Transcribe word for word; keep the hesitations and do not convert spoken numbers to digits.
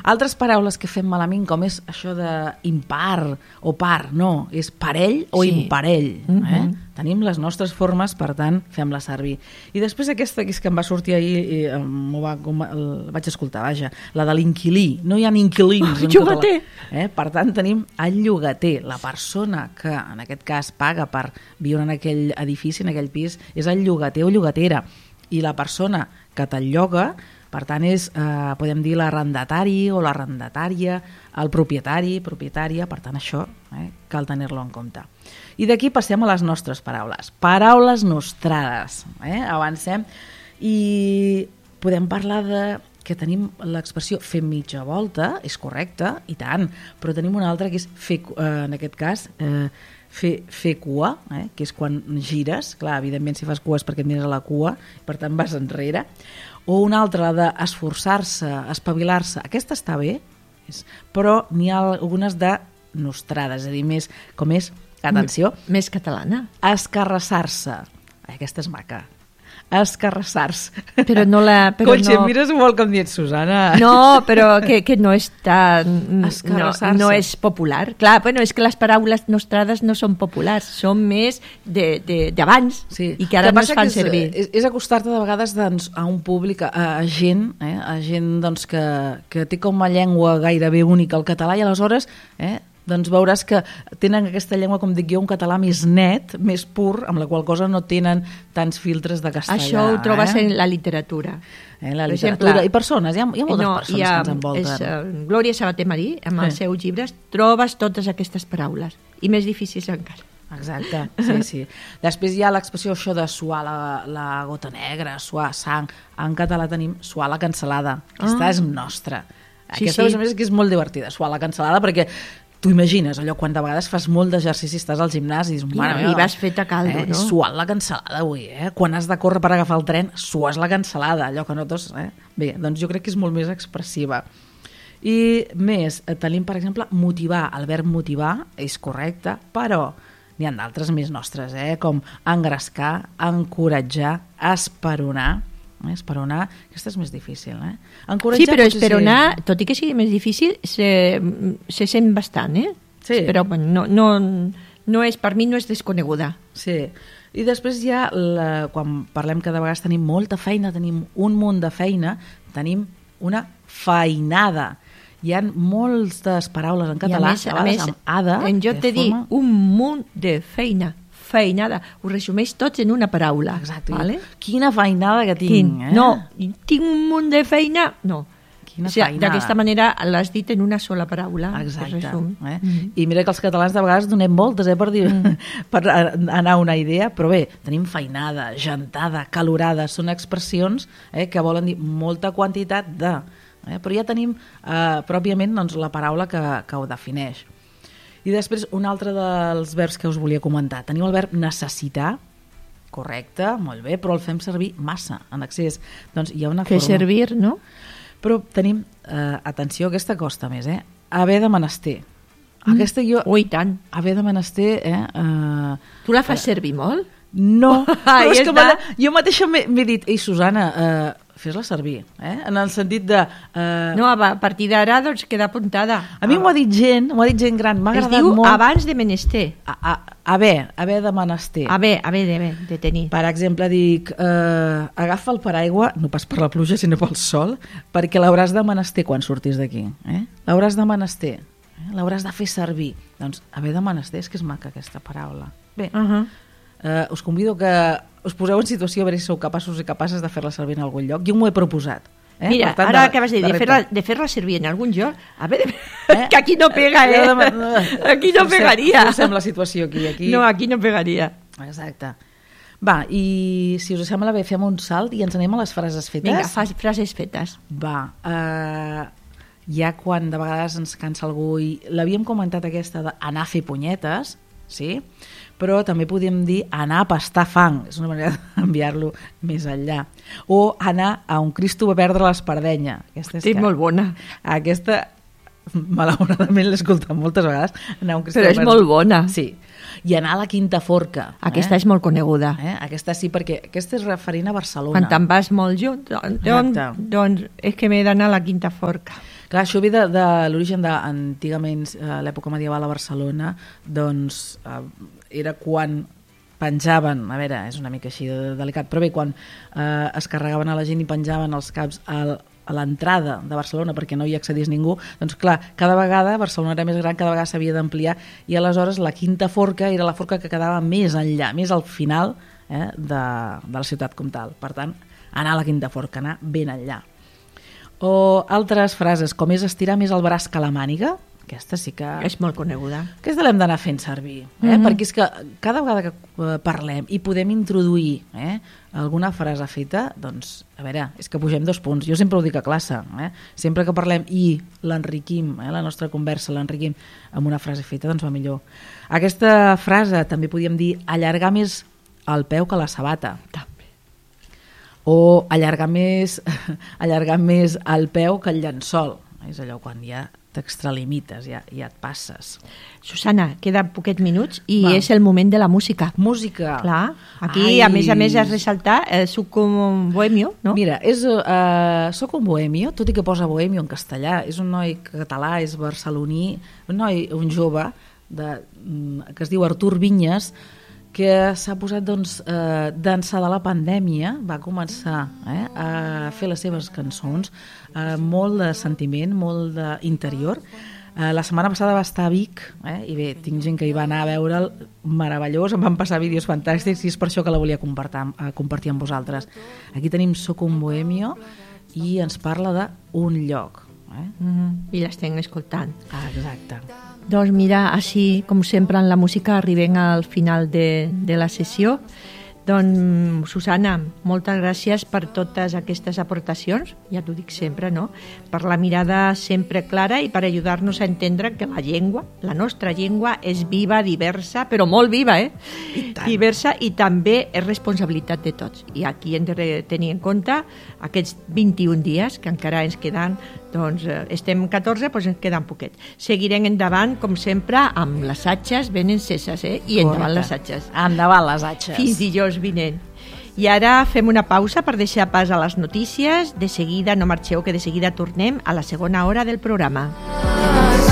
Altres paraules que fem malament, com és això de impar o par, no, és parell o sí. imparell. Mm-hmm. eh? Tenim les nostres formes, per tant, fem-la servir. I després aquesta, que és que em va sortir ahir, i m'ho va, el vaig escoltar, vaja, la de l'inquilí. No hi ha inquilins. Oh, llogater! La, eh? Per tant, tenim el llogater. La persona que, en aquest cas, paga per viure en aquell edifici, en aquell pis, és el llogater o llogatera. I la persona que te'l lloga, per tant, és, eh, podem dir, l'arrendatari o l'arrendatària, el propietari, propietària, per tant, això eh, cal tenir-lo en compte. I d'aquí passem a les nostres paraules. Paraules nostrades. Eh? Avancem i podem parlar de que tenim l'expressió fer mitja volta, és correcte, i tant, però tenim una altra que és fer, eh, en aquest cas, eh, fer, fer cua, eh, que és quan gires, clar, evidentment si fas cua és perquè et mires a la cua, per tant vas enrere, o una altra, la d'esforçar-se, espavilar-se, aquesta està bé, és, però n'hi ha algunes de nostrades, és a dir, més, com és, atenció, M- més catalana. Escarrassar-se, aquesta és maca, escarrassar-se. Però no la... Però Conxe, no... mires molt com dient, Susana. No, però que, que no és tan... Escarrassar-se. No, no és popular. Clar, bueno, és que les paraules nostrades no són populars, són més d'abans sí. i que ara que no es fan és, servir. És, és acostar-te de vegades doncs, a un públic, a, a gent, eh, a gent doncs, que, que té com a llengua gairebé única el català i aleshores... Eh, doncs veuràs que tenen aquesta llengua, com dic jo, un català més net, més pur, amb la qual cosa no tenen tants filtres de castellà. Això ho trobes eh? en la literatura. Eh, la literatura. Exemple, I persones, hi ha, hi ha moltes no, persones ha, que ens envolten. És, uh, Glòria Sabater Marí, amb els sí. seus llibres, trobes totes aquestes paraules, i més difícils encara. Exacte, sí, sí. Després hi ha l'expressió això de suar la, la gota negra, suar sang. En català tenim suar la cansalada. Aquesta ah. és nostra. Aquesta, sí, sí. a més, que és molt divertida, suar la cansalada, perquè tu imagines allò quan de vegades fas molt d'exercici, estàs al gimnàs i dius, mare meva, i vas fet a caldo, eh, no? Suant la cansalada avui, eh? Quan has de córrer per agafar el tren, sues la cansalada, allò que notes, eh? Bé, doncs jo crec que és molt més expressiva. I més, tenim, per exemple, motivar. El verb motivar és correcte, però n'hi ha d'altres més nostres, eh? Com engrescar, encoratjar, esperonar. Eh? Esperonar, aquesta és més difícil, eh? Encoratjar, sí, però esperonar, sí. tot i que sigui més difícil, se, se sent bastant, eh? Sí. Però bueno, no, no, no és, per mi no és desconeguda. Sí. I després hi ha, la, quan parlem que de vegades tenim molta feina, tenim un munt de feina, tenim una feinada. Hi ha moltes paraules en català, I a més, a més, amb ada. En jo te dic un munt de feina. Feinada, ho resumeix tots en una paraula. Exacte. Vale? Quina feinada que tinc, tinc eh? No, tinc un munt de feina, no. Quina o sigui, feinada. d'aquesta manera l'has dit en una sola paraula. Exacte. Eh? Mm-hmm. I mira que els catalans de vegades donem voltes eh, per, dir, mm. per anar a una idea, però bé, tenim feinada, gentada, calorada, són expressions eh, que volen dir molta quantitat de... Eh, però ja tenim eh, pròpiament doncs, la paraula que, que ho defineix. I després, un altre dels verbs que us volia comentar. Teniu el verb necessitar, correcte, molt bé, però el fem servir massa, en excés. Doncs hi ha una Fer forma... servir, no? Però tenim, eh, atenció, aquesta costa més, eh? Haver de menester. Aquesta jo... Ui, tant. Haver de menester, eh? eh tu la fas eh, servir molt? No, però és que jo mateixa m'he dit, ei, Susana, eh, fes-la servir, eh? En el sentit de... Eh... No, a partir d'ara doncs queda apuntada. A mi m'ho ha dit gent, m'ho ha dit gent gran, m'ha agradat molt. Es diu molt... abans de menester. A, a, haver, haver de menester. Haver, haver de, de tenir. Per exemple, dic, eh, agafa el paraigua, no pas per la pluja, sinó pel sol, perquè l'hauràs de menester quan surtis d'aquí. Eh? L'hauràs de menester, eh? L'hauràs de fer servir. Doncs haver de menester, és que és maca aquesta paraula. Bé, uh -huh. eh, us convido que us poseu en situació a veure si sou capaços i capaces de fer-la servir en algun lloc. Jo m'ho he proposat. Eh? Mira, tant, ara de, que vas dir de, de fer-la de fer servir en algun lloc, a veure, eh? que aquí no pega, eh? Aquí no pegaria. Forcem la situació aquí, aquí. No, aquí no pegaria. Exacte. Va, i si us sembla bé, fem un salt i ens anem a les frases fetes. Vinga, fas frases fetes. Va, eh, ja quan de vegades ens cansa algú, i l'havíem comentat aquesta d'anar a fer punyetes, sí? Però també podíem dir anar a pastar fang, és una manera d'enviar-lo més enllà. O anar a un Cristo va perdre l'espardenya. Aquesta és sí, que, molt bona. Aquesta, malauradament, l'he escoltat moltes vegades. Anar a un Cristo Però és molt bona. Sí. I anar a la Quinta Forca. Aquesta eh? és molt coneguda. Eh? Aquesta sí, perquè aquesta és referint a Barcelona. Quan te'n vas molt junt, doncs, doncs és que m'he d'anar a la Quinta Forca. Clar, això ve de, de l'origen d'antigament, a l'època medieval a Barcelona, doncs eh, era quan penjaven, a veure, és una mica així de delicat, però bé, quan eh, es carregaven a la gent i penjaven els caps al, a l'entrada de Barcelona perquè no hi accedís ningú, doncs clar, cada vegada Barcelona era més gran, cada vegada s'havia d'ampliar i aleshores la quinta forca era la forca que quedava més enllà, més al final eh, de, de la ciutat com tal. Per tant, anar a la quinta forca, anar ben enllà. O altres frases, com és estirar més el braç que la màniga, aquesta sí que... És molt coneguda. Aquesta l'hem d'anar fent servir, eh? Mm-hmm. Perquè és que cada vegada que parlem i podem introduir eh, alguna frase feta, doncs, a veure, és que pugem dos punts. Jo sempre ho dic a classe, eh? Sempre que parlem i l'enriquim, eh, la nostra conversa l'enriquim amb una frase feta, doncs va millor. Aquesta frase també podíem dir allargar més el peu que la sabata. O allargar més, allargar més el peu que el llençol. És allò quan ja t'extralimites, ja, ja et passes. Susana, queden poquets minuts i Va. És el moment de la música. Música. Clar, aquí Ai. a més a més has ressaltat eh, soc un bohemio, no? Mira, és, eh, soc un bohemio, tot i que posa bohemio en castellà. És un noi català, és barceloní, un noi, un jove de, que es diu Artur Vinyes, que s'ha posat doncs, eh, d'ençà de la pandèmia, va començar eh, a fer les seves cançons, eh, molt de sentiment, molt d'interior. Eh, la setmana passada va estar a Vic, eh, i bé, tinc gent que hi va anar a veure'l, meravellós, em van passar vídeos fantàstics i és per això que la volia compartir, eh, compartir amb vosaltres. Aquí tenim Soc un bohemio i ens parla d'un lloc. Eh? Mm-hmm. I l'estem escoltant. Ah, exacte. Doncs mira, així com sempre en la música arribem al final de, de la sessió. Doncs Susana, moltes gràcies per totes aquestes aportacions, ja t'ho dic sempre, no? Per la mirada sempre clara i per ajudar-nos a entendre que la llengua, la nostra llengua és viva, diversa, però molt viva, eh? I tant. Diversa i també és responsabilitat de tots. I aquí hem de tenir en compte aquests vint-i-un dies que encara ens queden, doncs estem catorze, doncs ens queden poquet. Seguirem endavant, com sempre, amb les atxes ben enceses, eh? I endavant les atxes. Endavant les atxes. Fins dijous vinent. I ara fem una pausa per deixar pas a les notícies. De seguida, no marxeu, que de seguida tornem a la segona hora del programa.